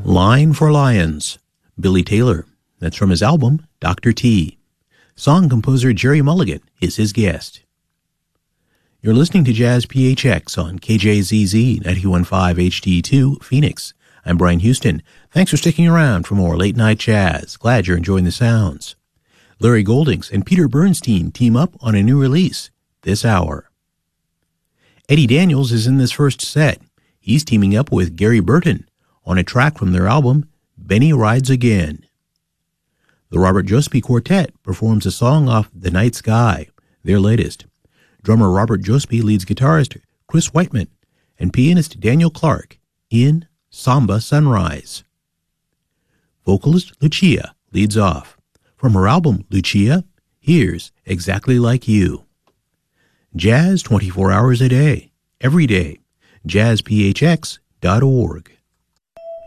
Line for Lions, Billy Taylor. That's from his album, Dr. T. Song composer Jerry Mulligan is his guest. You're listening to Jazz PHX on KJZZ 91.5 HD2, Phoenix. I'm Brian Houston. Thanks for sticking around for more late-night jazz. Glad you're enjoying the sounds. Larry Goldings and Peter Bernstein team up on a new release this hour. Eddie Daniels is in this first set. He's teaming up with Gary Burton on a track from their album, Benny Rides Again. The Robert Jospy Quartet performs a song off The Night Sky, their latest. Drummer Robert Jospy leads guitarist Chris Whiteman and pianist Daniel Clark in Samba Sunrise. Vocalist Lucia leads off. From her album, Lucia, here's Exactly Like You. Jazz 24 hours a day, every day. JazzPHX.org.